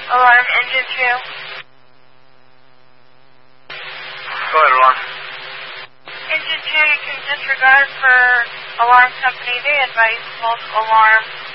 Alarm engine 2. Go ahead, alarm. Engine 2, you can disregard for alarm company. They advise false alarm.